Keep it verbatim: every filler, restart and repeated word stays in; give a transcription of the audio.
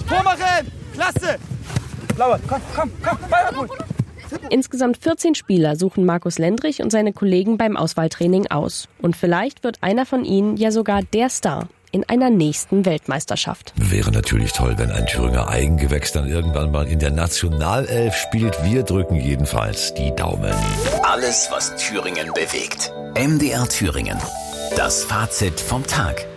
Tor machen! Klasse! Blaue, komm, komm, komm, Ball abholen! Insgesamt vierzehn Spieler suchen Markus Lendrich und seine Kollegen beim Auswahltraining aus. Und vielleicht wird einer von ihnen ja sogar der Star in einer nächsten Weltmeisterschaft. Wäre natürlich toll, wenn ein Thüringer Eigengewächs dann irgendwann mal in der Nationalelf spielt. Wir drücken jedenfalls die Daumen. Alles, was Thüringen bewegt. M D R Thüringen. Das Fazit vom Tag.